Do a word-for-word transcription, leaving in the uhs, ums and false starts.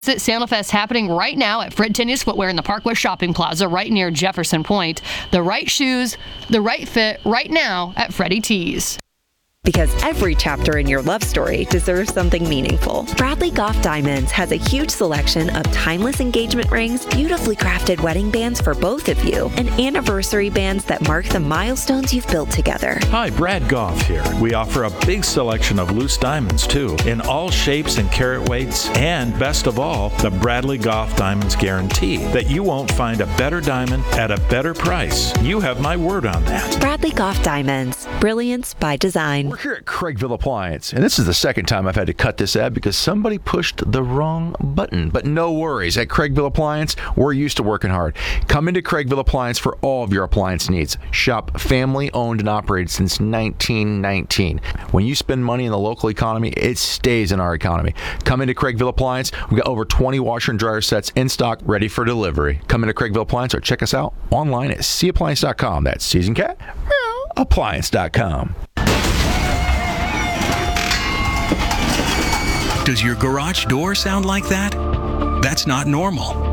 Sandal Fest happening right now at Fred Teniers Footwear in the Parkway Shopping Plaza right near Jefferson Point. The right shoes, the right fit right now at Freddie T's. Because every chapter in your love story deserves something meaningful. Bradley Goff Diamonds has a huge selection of timeless engagement rings, beautifully crafted wedding bands for both of you, and anniversary bands that mark the milestones you've built together. Hi, Brad Goff here. We offer a big selection of loose diamonds, too, in all shapes and carat weights, and best of all, the Bradley Goff Diamonds guarantee that you won't find a better diamond at a better price. You have my word on that. Bradley Goff Diamonds, brilliance by design. We're here at Craigville Appliance, and this is the second time I've had to cut this ad because somebody pushed the wrong button. But no worries. At Craigville Appliance, we're used to working hard. Come into Craigville Appliance for all of your appliance needs. Shop family-owned and operated since nineteen nineteen. When you spend money in the local economy, it stays in our economy. Come into Craigville Appliance. We've got over twenty washer and dryer sets in stock, ready for delivery. Come into Craigville Appliance or check us out online at c appliance dot com. That's Season Cat, appliance dot com. Does your garage door sound like that? That's not normal.